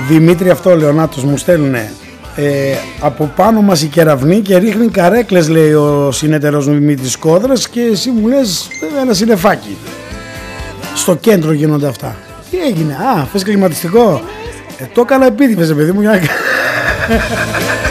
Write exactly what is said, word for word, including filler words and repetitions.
Δημήτρη, αυτό Λεωνάτος μου στέλνουνε. Ε, από πάνω μας η κεραυνή και ρίχνει καρέκλες, λέει ο συνεταιρός μου Δημήτρης Κόδρας, και εσύ μου λες ένα συννεφάκι. Στο κέντρο γίνονται αυτά. Τι έγινε? Α, θες κλιματιστικό? Ε, το έκανα επίτηδες, παιδί μου, για να...